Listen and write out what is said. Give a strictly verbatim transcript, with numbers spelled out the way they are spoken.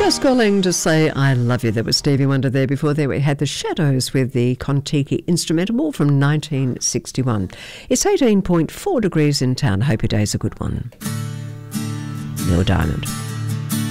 Just calling to say I love you. That was Stevie Wonder there. Before there we had the Shadows with the Kon-Tiki Instrumental from nineteen sixty-one. It's eighteen point four degrees in town. Hope your day's a good one. Neil Diamond.